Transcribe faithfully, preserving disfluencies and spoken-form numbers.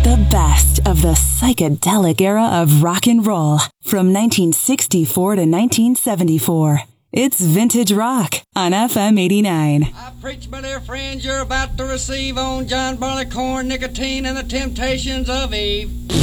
The best of the psychedelic era of rock and roll from nineteen sixty-four to nineteen seventy-four. It's Vintage Rock on F M eighty-nine. I preach, my dear friends, you're about to receive on John Barleycorn, Nicotine, and the Temptations of Eve.